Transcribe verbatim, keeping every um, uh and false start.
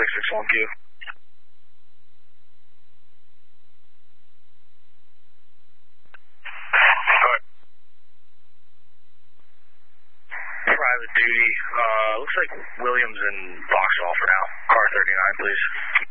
six one Q. Private duty. Uh, looks like Williams and Vauxhall for now. Car thirty-nine, please.